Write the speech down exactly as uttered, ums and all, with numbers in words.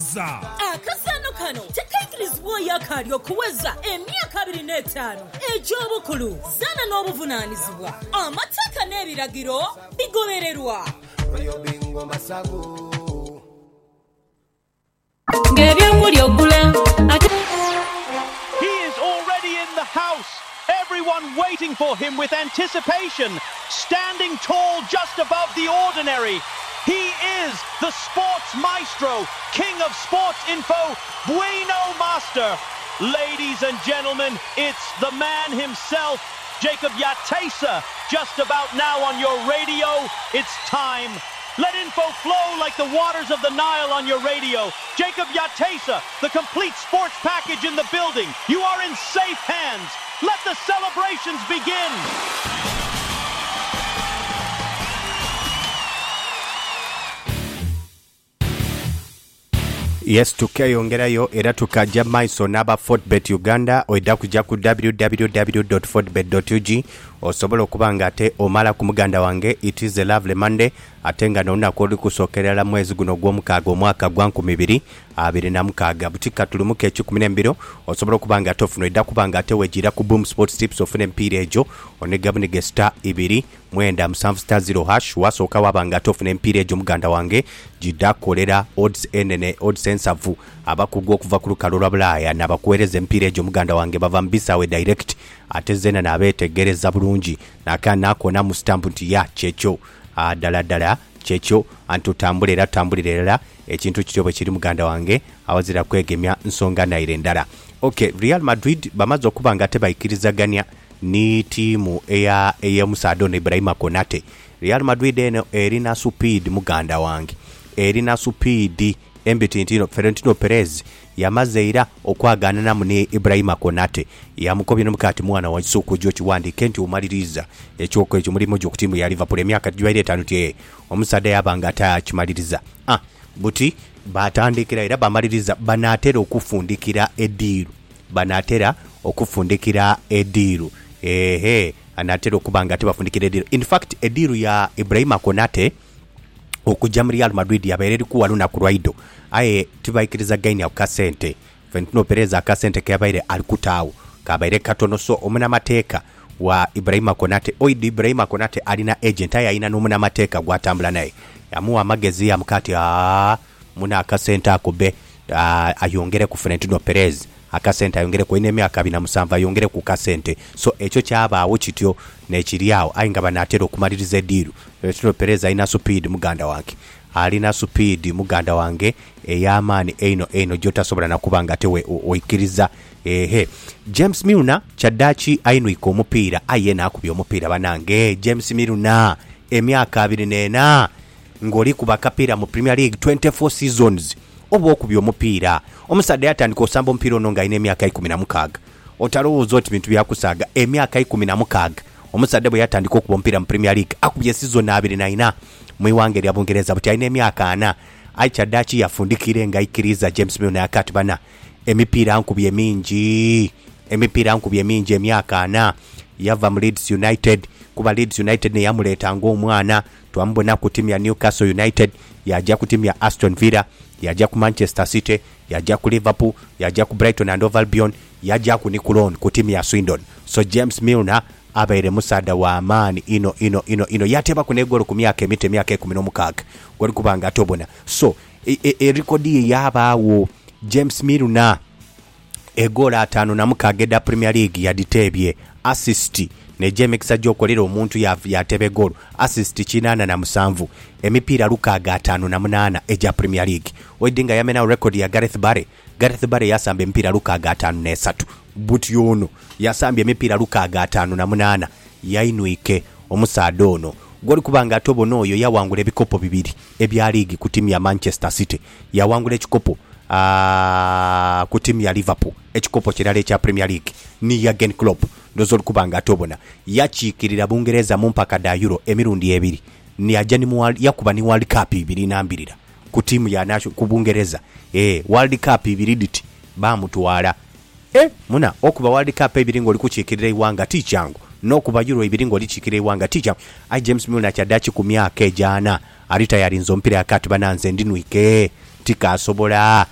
kuweza akasano kano tekaikirizibwa yakali okuweza emyaka abiri n'etaano egy'obukulu zana n'obuvunaanyizibwa amateeka n'ebiragiro bigobererwa Oyobingo masago ng'ebyenguli ogula ate He is already in the house. Everyone waiting for him with anticipation, standing tall just above the ordinary. He is the sports maestro, king of sports info, Bueno Master. Ladies and gentlemen, it's the man himself, Jacob Yatesa, just about now on your radio. It's time. Let info flow like the waters of the Nile on your radio. Jacob Yatesa, the complete sports package in the building. You are in safe hands. Let the celebrations begin. Yes, tukeyongerayo era tukajja maiso n'aba Fortbet Uganda oida kujja ku w w w dot fortbet dot u g osobola okuba nga ate omala ku muganda wange. It is a lovely Monday ate nga n'olunaku oli kusookerera mwezi guno gw'omukaaga omwaka gwa nkumi bbiri abiri na mukaaga butika tulumu k'ekikumi n'embiro osobola okuba nga ate ofuna oida kuba nga ate wegira ku Boom Sports Tips ofuna empiira egyo onegabunige star ibiri mwenda musanvu star zero hash wasooka waba nga ate ofuna empiira egyo muganda wange gidakolera odds enene odds ensavu abakugu okuva ku lukalu lwa Bulaaya n'abakuweereza empiira egyo muganda wange bava mu Bisaawe direct ate zena n'abeetegereza bulungi nakana akona mu stamp nti ya kyekyo ddala ddala kyekyo antutambula era tambulirera ekintu kityo bwe kiri muganda wange awazira kwegemya nsonga naire ndala. Okay, Real Madrid bamaze okuba nga tebayikirizaganya ni tiimu eya ey'omusaadoni Ibrahima Konate. Real Madrid eno erina speed muganda wange erina speed embitintino Florentino Perez yamaze era okwagana namu ne Ibrahima Konate yamukobye n'omukati mwana wa Kisuuku gyo kiwandike nti umaliriza ekyoko ekyo mulimo gyo ku tiimu ya Liverpool emyaka gibadde etaano tie omusada yabanga atakimaliriza ah buti batandikira era bamaliriza banatera okufundikira ediru banatera okufundikira ediru ehe anatera okubanga tebafundikira ediru. In fact ediru ya Ibrahima Konate okujja mu Real Madrid yabeereri kuwa lunaku lwaido aye tibaikiriza gaini ya kasente Florentino Perez akasente kabaire alikutaawo kabaire katono so omuna mateeka wa Ibrahima Konate oidi Ibrahima Konate alina agent aye alina n'omuna mateeka gwatambula naye yamuwa amagezi ya mukati ah muna akasente akobe ayongere ku Florentino Perez akasente ayongere ku ine myaka abiri na musanvu ayongere ku kasente so ekyo kyabaawo kityo n'ekiryawo aye nga banatera okumaliriza ediru. Florentino Perez alina speed muganda wange alina speed muganda wange ey'amaani eno eno gyotasobola nakuba nga tewe oikiriza ehe. James Milner kyaddaaki ayinwika omupiira aye naakubya omupiira banange James Milner emyaka abiri n'ena ng'oli ku bakapiira mu Premier League twenty-four seasons oba okubya omupiira omusadde yatandika osamba omupiira ono nga alina emyaka ikumi na mukaaga otalowooza oti bintu byakusaaga emyaka ikumi na mukaaga omusadde bwe yatandika okuba omupiira mu Premier League akubye season abiri na ina mu iwange lya Bungereza buti alina emyaka ana ayi kyaddaaki yafundikire nga ikiriza James Milner yakati bana emipiira nkubye mingi emipiira nkubye mingi emyaka ana yava mu Leeds United kuba Leeds United ne yamuleeta ng'omwana twamubona ku timu ya Newcastle United yajja ku timu ya Aston Villa yajja ku Manchester City yajja ku Liverpool yajja ku Brighton and Hove Albion yajja ku Nickelodeon ku timu ya Swindon. So James Milner abaire musada wa amaani ino ino ino ino yateba ku negolo ku myaka emite emyaka ikumi n'omukaaga gwali kubanga atobona so erikodi e, e yabaawo James Milner egola ataano na mukaaga edda Premier League yaditebye assist ne James ajokolera omuntu yatebe golo assist kinaana na musanvu emipiira lukaaga ataano na munaana eja Premier League wedinga yamena record ya Gareth Bale. Gareth Bale yasamba emipiira lukaaga ataano n'esatu buti ono yasambye emipiira lukaaga ataano na munaana yayinwike omusaada ono gwali kubanga atobona oyo yawangula ebikopo bibiri ebya league ku timu ya Manchester City yawangula ekikopo uh, ku timu ya Liverpool ekikopo kirala ekya Premier League ni Jurgen Klopp ndozo kubanga atobona yakiikirira Bungereza mu mpaka da Euro emirundi ebiri ni ajani mu yakuba ni World Cup ibiri nambirira ku timu ya nasho ku Bungereza eh World Cup ibiri diti bamutwala eh muna okuba World Cup ibiri ngoli kukiikirira iwanga tichangu nokuba Euro ibiri ngoli kiikirira iwanga tichangu ai James Milner kyadachi ku myaka ejana alita yalinzo mpira yakati bananze ndinwike tika asobola